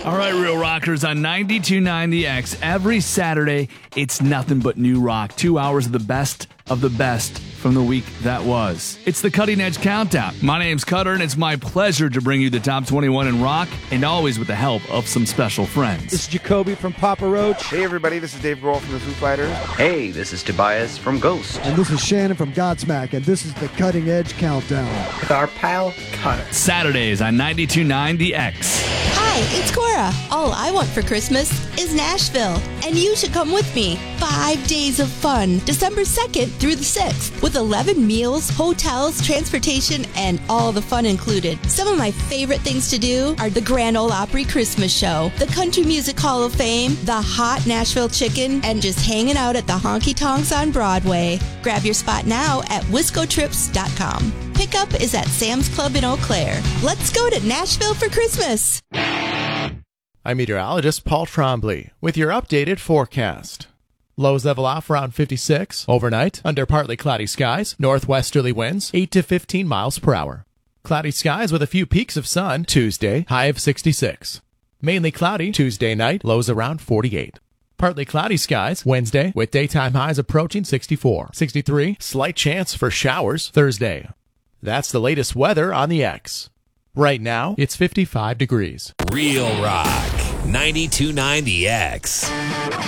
All right, Real Rockers, on 92.9 every Saturday, it's nothing but new rock. 2 hours of the best from the week that was. It's the Cutting Edge Countdown. My name's Cutter, and it's my pleasure to bring you the top 21 in rock, and always with the help of some special friends. This is Jacoby from Papa Roach. Hey, everybody, this is Dave Grohl from the Foo Fighters. Hey, this is Tobias from Ghost. And this is Shannon from Godsmack, and this is the Cutting Edge Countdown. With our pal, Cutter. Saturdays on 92.9 The X. Hi, it's Cora. All I want for Christmas is Nashville, and you should come with me. 5 days of fun, December 2nd through the 6th, with 11 meals, hotels, transportation, and all the fun included. Some of my favorite things to do are the Grand Ole Opry Christmas Show, the Country Music Hall of Fame, the hot Nashville Chicken, and just hanging out at the Honky Tonks on Broadway. Grab your spot now at WiscoTrips.com. Pickup is at Sam's Club in Eau Claire. Let's go to Nashville for Christmas. I'm meteorologist Paul Trombley with your updated forecast. Lows level off around 56 overnight under partly cloudy skies, northwesterly winds 8 to 15 miles per hour. Cloudy skies with a few peaks of sun Tuesday, high of 66. Mainly cloudy Tuesday night, lows around 48. Partly cloudy skies Wednesday with daytime highs approaching 64. 63, slight chance for showers Thursday. That's the latest weather on the X. Right now, it's 55 degrees. Real Rock, 92.9 The X.